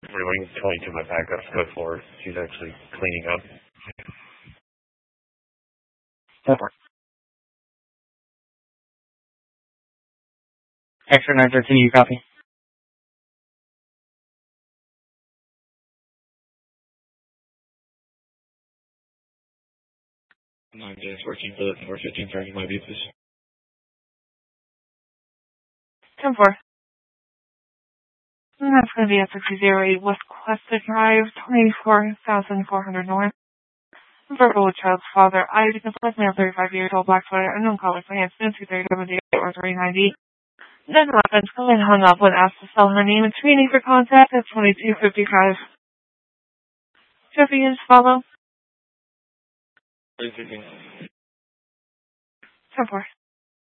Relaying 20 to my backup code 4. She's actually cleaning up. 10-4. Extra 913, you copy? 9 days working for the number 15 target my beat, please. 10-4. And that's going to be at 6008 West Quested Drive, 24,400 North. Verbal with child's father. I identified male 35 years old, black sweater, unknown color, finance, 237 or 390. Then weapons come and hung up when asked to spell her name and screening for contact at 2255. Jeffy is follow. 313. 10-4.